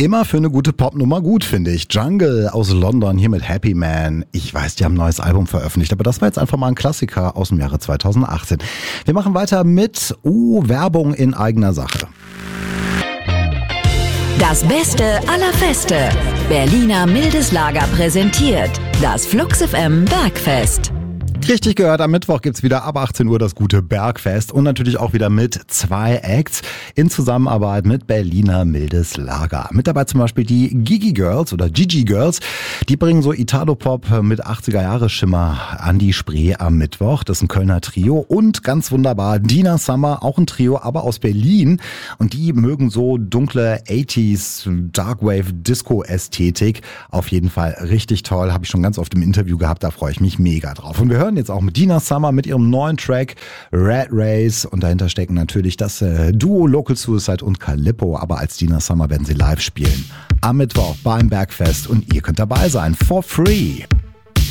Immer für eine gute Popnummer gut, finde ich. Jungle aus London hier mit Happy Man. Ich weiß, die haben ein neues Album veröffentlicht, aber das war jetzt einfach mal ein Klassiker aus dem Jahre 2018. Wir machen weiter mit Werbung in eigener Sache. Das Beste aller Feste. Berliner Mildes Lager präsentiert das Flux FM Bergfest. Richtig gehört, am Mittwoch gibt's wieder ab 18 Uhr das gute Bergfest und natürlich auch wieder mit 2 Acts in Zusammenarbeit mit Berliner Mildes Lager. Mit dabei zum Beispiel die Gigi Girls oder Gigi Girls. Die bringen so Italo-Pop mit 80er-Jahre-Schimmer an die Spree am Mittwoch. Das ist ein Kölner Trio und ganz wunderbar Dina Summer, auch ein Trio, aber aus Berlin. Und die mögen so dunkle 80s Darkwave Disco-Ästhetik. Auf jeden Fall richtig toll, habe ich schon ganz oft im Interview gehabt, da freue ich mich mega drauf. Und wir hören jetzt auch mit Dina Summer mit ihrem neuen Track Red Race und dahinter stecken natürlich das Duo Local Suicide und Calippo, aber als Dina Summer werden sie live spielen am Mittwoch beim Bergfest und ihr könnt dabei sein for free.